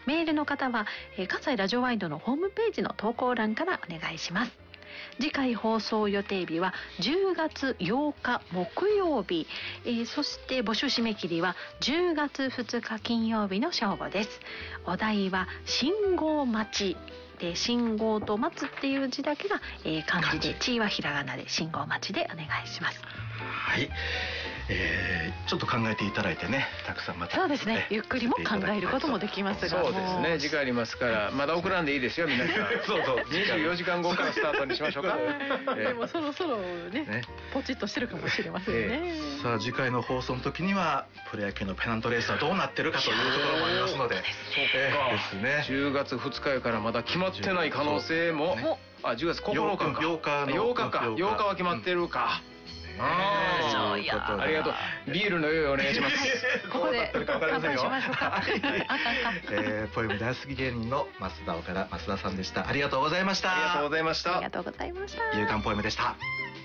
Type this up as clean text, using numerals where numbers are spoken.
メールの方は、関西ラジオワイドのホームページの投稿欄からお願いします。次回放送予定日は10月8日木曜日、そして募集締め切りは10月2日金曜日の正午です。お題は信号待ちで、信号と待つっていう字だけが、漢字で、地はひらがなで信号待ちでお願いします。 はい、ちょっと考えていただいてね、たくさんまた、 そうですね、ゆっくりも考えることもできますが、 そうですね、時間ありますからまだ送らんでいいですよ皆さん。 そうそう、 24時間後からスタートにしましょうか。 でもそろそろねポチッとしてるかもしれませんね。 さあ次回の放送の時にはプロ野球のペナントレースはどうなってるかというところもありますので、ですね、 10月2日やからまだ決まってない可能性も、10月9日か 8 日は決まってるか。 そうや、 ありがとう。ビールの用意お願いします。 ここで乾杯しましょうか。 ポエム大好き芸人の増田さんでした。ありがとうございました。 ありがとうございました。 ありがとうございました。 夕刊ポエムでした。